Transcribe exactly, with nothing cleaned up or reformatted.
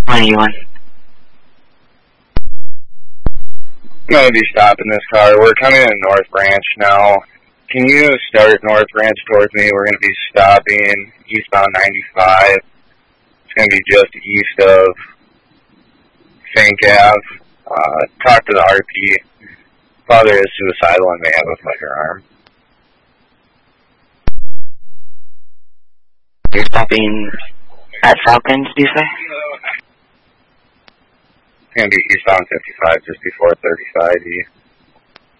twenty-one. I'm going to be stopping this car. We're coming in North Branch now. Can you start North Branch towards me? We're going to be stopping eastbound ninety-five. It's going to be just east of Fink Ave. Uh, talk to the R P. Father is suicidal and may have a firearm. You're stopping at Falcons, do you say? It's going to be eastbound fifty-five just before thirty-five E.